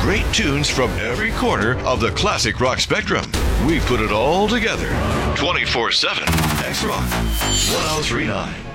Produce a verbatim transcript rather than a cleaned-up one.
great tunes from every corner of the classic rock spectrum. We put it all together. twenty-four seven X-Rock ten thirty-nine.